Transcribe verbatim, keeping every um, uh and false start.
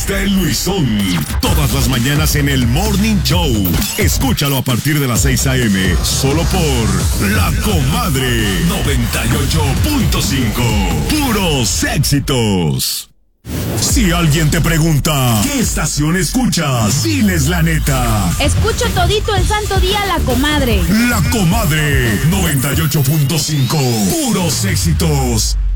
está el Luisón. Todas las mañanas en el Morning Show. Escúchalo a partir de las seis a.m. Solo por La Comadre noventa y ocho punto cinco. Puros éxitos. Si alguien te pregunta, ¿qué estación escuchas? Diles la neta. Escucho todito el santo día La Comadre. La Comadre noventa y ocho punto cinco. Puros éxitos.